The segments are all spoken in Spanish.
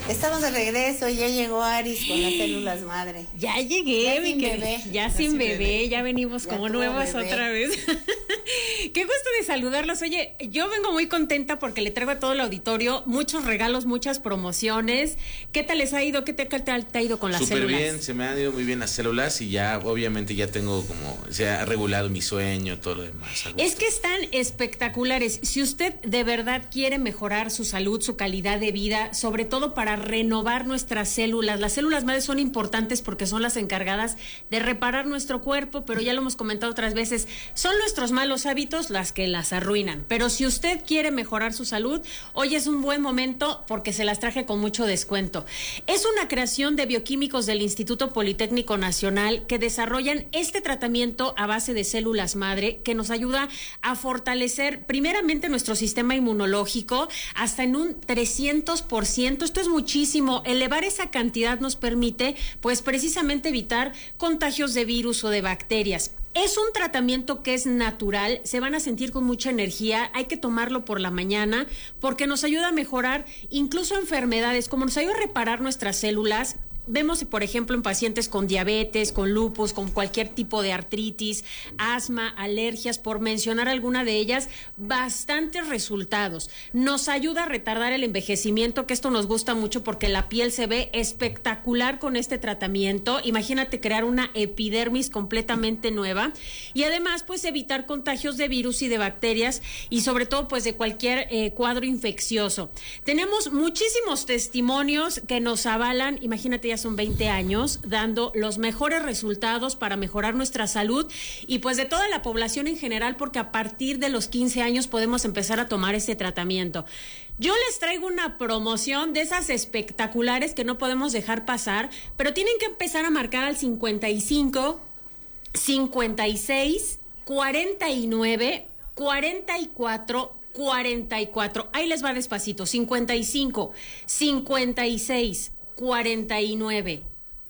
Estamos de regreso, ya llegó Aris con las células madre. Ya llegué, ya sin bebé. Ya sin bebé, ya venimos ya como nuevos bebé. Otra vez. Qué gusto de saludarlos. Oye, yo vengo muy contenta porque le traigo a todo el auditorio muchos regalos, muchas promociones. ¿Qué tal les ha ido? ¿Qué te ha ido con las células? Súper bien, se me han ido muy bien las células y ya, obviamente, ya tengo se ha regulado mi sueño, todo lo demás. Es que están espectaculares. Si usted de verdad quiere mejorar su salud, su calidad de vida, sobre todo para renovar nuestras células. Las células madres son importantes porque son las encargadas de reparar nuestro cuerpo, pero ya lo hemos comentado otras veces, son nuestros malos hábitos las que las arruinan. Pero si usted quiere mejorar su salud, hoy es un buen momento porque se las traje con mucho descuento. Es una creación de bioquímicos del Instituto Politécnico Nacional que desarrollan este tratamiento a base de células madre que nos ayuda a fortalecer primeramente nuestro sistema inmunológico hasta en un 300%. Esto es muchísimo. Elevar esa cantidad nos permite, pues, precisamente evitar contagios de virus o de bacterias. Es un tratamiento que es natural, se van a sentir con mucha energía, hay que tomarlo por la mañana porque nos ayuda a mejorar incluso enfermedades, como nos ayuda a reparar nuestras células. Vemos, por ejemplo, en pacientes con diabetes, con lupus, con cualquier tipo de artritis, asma, alergias, por mencionar alguna de ellas, bastantes resultados. Nos ayuda a retardar el envejecimiento, que esto nos gusta mucho porque la piel se ve espectacular con este tratamiento. Imagínate crear una epidermis completamente nueva y además, pues, evitar contagios de virus y de bacterias y sobre todo, pues, de cualquier cuadro infeccioso. Tenemos muchísimos testimonios que nos avalan, imagínate, ya son 20 años dando los mejores resultados para mejorar nuestra salud y pues de toda la población en general, porque a partir de los 15 años podemos empezar a tomar este tratamiento. Yo les traigo una promoción de esas espectaculares que no podemos dejar pasar, pero tienen que empezar a marcar al 55 56 49 44 44. Ahí les va despacito. 55 56 49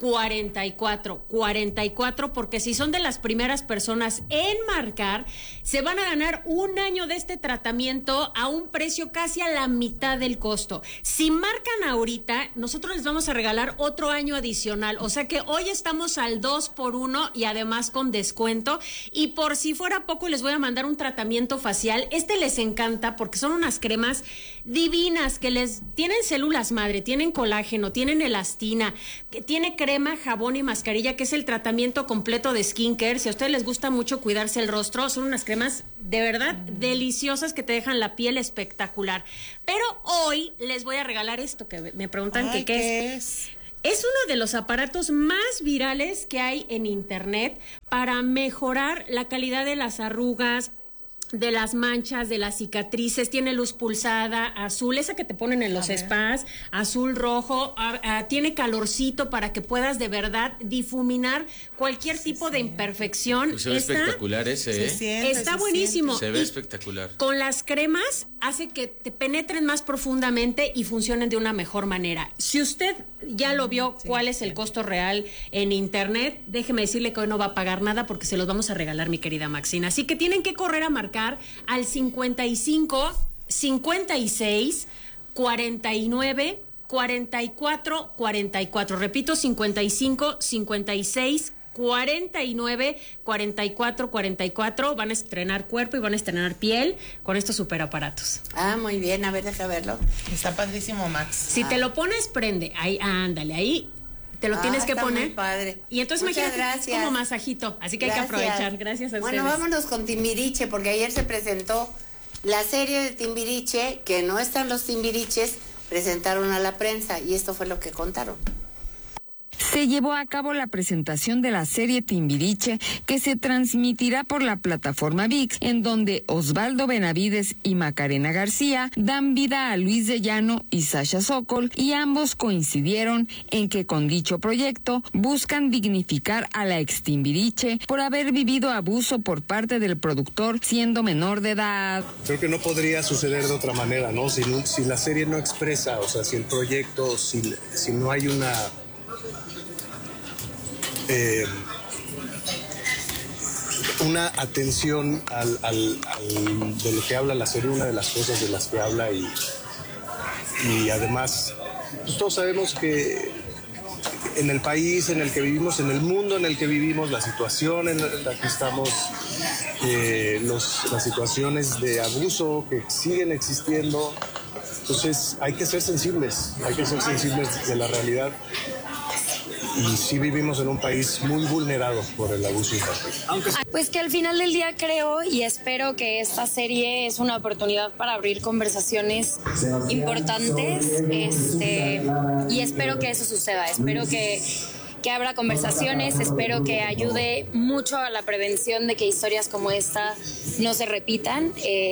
44 44, porque si son de las primeras personas en marcar, se van a ganar un año de este tratamiento a un precio casi a la mitad del costo. Si marcan ahorita, nosotros les vamos a regalar otro año adicional, o sea que hoy estamos al 2x1 y además con descuento, y por si fuera poco les voy a mandar un tratamiento facial. Este les encanta porque son unas cremas divinas que les tienen células madre, tienen colágeno, tienen elastina, que tiene crema, jabón y mascarilla, que es el tratamiento completo de skincare. Si a ustedes les gusta mucho cuidarse el rostro, son unas cremas de verdad deliciosas que te dejan la piel espectacular. Pero hoy les voy a regalar esto que me preguntan que qué es. Es uno de los aparatos más virales que hay en internet para mejorar la calidad de las arrugas, de las manchas, de las cicatrices. Tiene luz pulsada, azul, esa que te ponen en los spas, azul, rojo, tiene calorcito para que puedas de verdad difuminar cualquier tipo de imperfección. Pues se ve espectacular ese, está buenísimo. Se ve espectacular. Con las cremas hace que te penetren más profundamente y funcionen de una mejor manera. Si usted ya lo vio cuál es el costo real en internet, déjeme decirle que hoy no va a pagar nada porque se los vamos a regalar, mi querida Maxina. Así que tienen que correr a marcar al 55 56 49 44 44. Repito, 55 56 49 44 44. Van a estrenar cuerpo y van a estrenar piel con estos superaparatos. Muy bien, a ver, deja verlo. Está padrísimo, Max. Si te lo pones, prende. Ahí, ándale, ahí. Te lo tienes que poner. Muy padre. Y entonces imagínate, es como masajito, así que hay que aprovechar. Gracias a ustedes. Bueno, vámonos con Timbiriche, porque ayer se presentó la serie de Timbiriche, que no están los Timbiriches, presentaron a la prensa y esto fue lo que contaron. Se llevó a cabo la presentación de la serie Timbiriche, que se transmitirá por la plataforma ViX, en donde Osvaldo Benavides y Macarena García dan vida a Luis de Llano y Sasha Sokol, y ambos coincidieron en que con dicho proyecto buscan dignificar a la ex Timbiriche por haber vivido abuso por parte del productor siendo menor de edad. Creo que no podría suceder de otra manera, ¿no? Si la serie no expresa, o sea, si el proyecto, si no hay una atención de lo que habla la serie, una de las cosas de las que habla y además pues todos sabemos que en el país en el que vivimos, en el mundo en el que vivimos, la situación en la que estamos, las situaciones de abuso que siguen existiendo. Entonces hay que ser sensibles de la realidad. Y sí vivimos en un país muy vulnerado por el abuso infantil. Pues que al final del día creo y espero que esta serie es una oportunidad para abrir conversaciones importantes, y espero que eso suceda, espero que abra conversaciones, espero que ayude mucho a la prevención de que historias como esta no se repitan,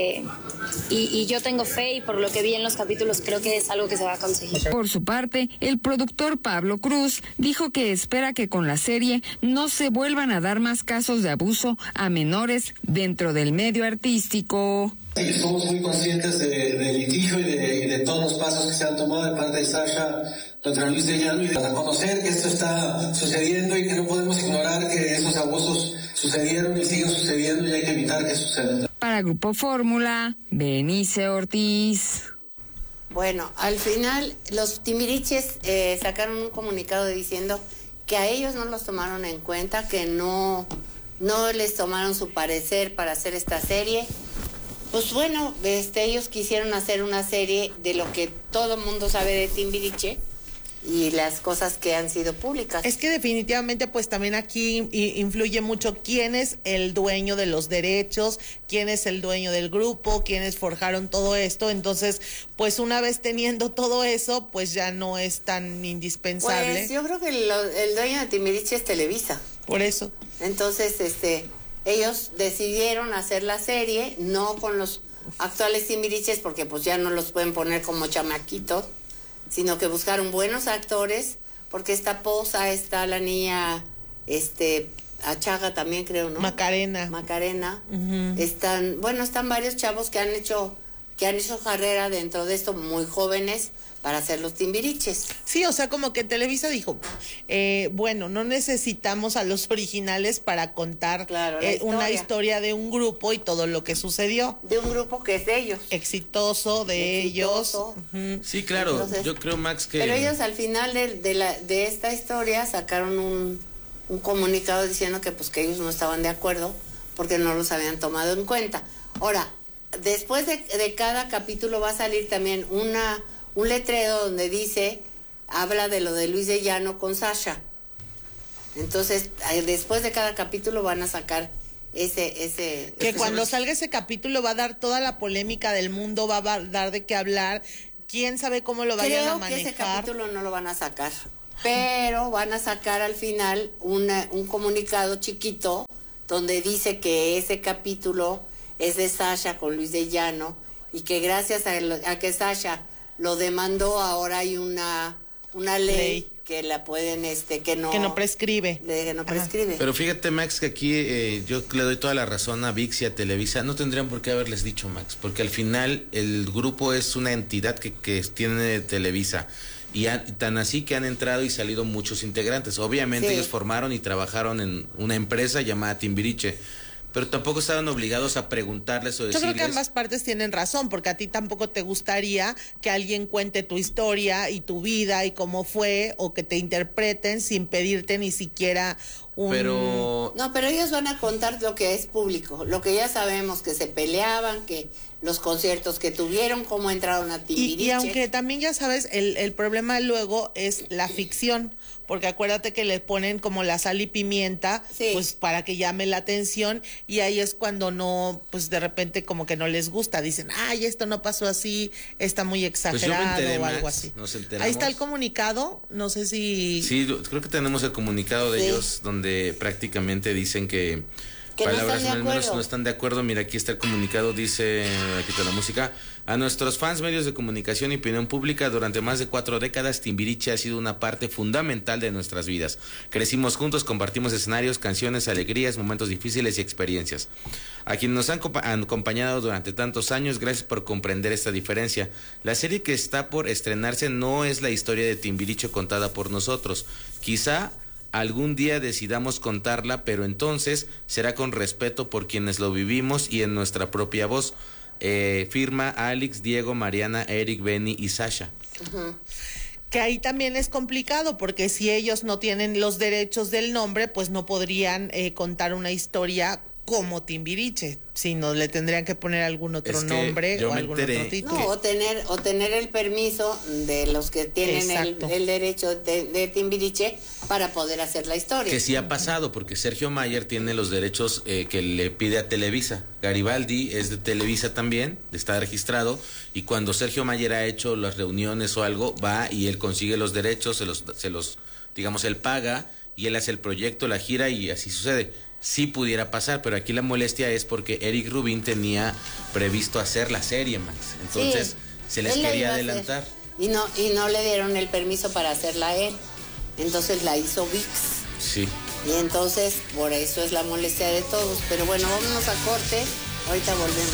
y yo tengo fe, y por lo que vi en los capítulos creo que es algo que se va a conseguir. Por su parte, el productor Pablo Cruz dijo que espera que con la serie no se vuelvan a dar más casos de abuso a menores dentro del medio artístico. Sí, somos muy conscientes del litigio y de todos los pasos que se han tomado de parte de Sasha contra Luis de Llano, y de reconocer que esto está sucediendo y que no podemos ignorar que esos abusos sucedieron y siguen sucediendo, y hay que evitar que sucedan. Para Grupo Fórmula, Benice Ortiz. Bueno, al final los Timbiriches sacaron un comunicado diciendo que a ellos no los tomaron en cuenta, que no les tomaron su parecer para hacer esta serie. Pues bueno, ellos quisieron hacer una serie de lo que todo el mundo sabe de Timbiriche y las cosas que han sido públicas. Es que definitivamente pues también aquí influye mucho quién es el dueño de los derechos, quién es el dueño del grupo, quiénes forjaron todo esto. Entonces pues una vez teniendo todo eso pues ya no es tan indispensable. Pues yo creo que el dueño de Timbiriche es Televisa. Por eso. Entonces ellos decidieron hacer la serie no con los actuales Timbiriches, porque pues ya no los pueden poner como chamaquitos, sino que buscaron buenos actores, porque está Poza, está la niña Achaga también, creo, ¿no? Macarena. Uh-huh. Están varios chavos que han hecho carrera dentro de esto, muy jóvenes, para hacer los Timbiriches. Sí, o sea, como que Televisa dijo, bueno, no necesitamos a los originales para contar una historia de un grupo y todo lo que sucedió. De un grupo que es de ellos. Exitoso de ellos. Uh-huh. Sí, claro. Entonces, yo creo, Max, que... Pero ellos al final de esta historia sacaron un comunicado diciendo que pues que ellos no estaban de acuerdo porque no los habían tomado en cuenta. Ahora, después de cada capítulo va a salir también un letrero donde habla de lo de Luis de Llano con Sasha. Entonces, después de cada capítulo van a sacar ese que cuando salga ese capítulo va a dar toda la polémica del mundo, va a dar de qué hablar. Quién sabe cómo lo vayan a manejar. Creo que ese capítulo no lo van a sacar, pero van a sacar al final un comunicado chiquito donde dice que ese capítulo es de Sasha con Luis de Llano, y que gracias a que Sasha lo demandó, ahora hay una ley que la pueden, que no prescribe. Que no prescribe. Pero fíjate, Max, que aquí yo le doy toda la razón a ViX y a Televisa. No tendrían por qué haberles dicho, Max, porque al final el grupo es una entidad que tiene Televisa. Y tan así que han entrado y salido muchos integrantes. Obviamente ellos formaron y trabajaron en una empresa llamada Timbiriche, pero tampoco estaban obligados a preguntarles o decirles. Yo creo que ambas partes tienen razón, porque a ti tampoco te gustaría que alguien cuente tu historia y tu vida y cómo fue, o que te interpreten sin pedirte ni siquiera Pero... No, pero ellos van a contar lo que es público, lo que ya sabemos, que se peleaban, que los conciertos que tuvieron, cómo entraron a Timbiriche. Y aunque también ya sabes, el problema luego es la ficción, porque acuérdate que le ponen como la sal y pimienta, pues para que llame la atención, y ahí es cuando no, pues de repente como que no les gusta, dicen, ay, esto no pasó así, está muy exagerado, pues o algo así. Ahí está el comunicado, no sé si... Sí, creo que tenemos el comunicado de ellos, donde prácticamente dicen que palabras menos no están de acuerdo. Mira, aquí está el comunicado, dice, aquí está la música. A nuestros fans, medios de comunicación y opinión pública, durante más de 4 décadas, Timbiriche ha sido una parte fundamental de nuestras vidas. Crecimos juntos, compartimos escenarios, canciones, alegrías, momentos difíciles y experiencias. A quienes nos han acompañado durante tantos años, gracias por comprender esta diferencia. La serie que está por estrenarse no es la historia de Timbiriche contada por nosotros. Quizá algún día decidamos contarla, pero entonces será con respeto por quienes lo vivimos y en nuestra propia voz. Firma Alex, Diego, Mariana, Eric, Benny y Sasha. Uh-huh. Que ahí también es complicado, porque si ellos no tienen los derechos del nombre, pues no podrían contar una historia como Timbiriche, sino le tendrían que poner algún otro nombre o algún otro título. No, o tener el permiso de los que tienen el derecho de Timbiriche para poder hacer la historia. Que sí ha pasado, porque Sergio Mayer tiene los derechos que le pide a Televisa. Garibaldi es de Televisa también, está registrado, y cuando Sergio Mayer ha hecho las reuniones o algo, va y él consigue los derechos, se los digamos, él paga, y él hace el proyecto, la gira, y así sucede. Sí pudiera pasar, pero aquí la molestia es porque Eric Rubin tenía previsto hacer la serie, Max. Entonces, sí, se les quería adelantar. Y no le dieron el permiso para hacerla él. Entonces la hizo ViX. Sí. Y entonces, por eso es la molestia de todos. Pero bueno, vámonos a corte. Ahorita volvemos.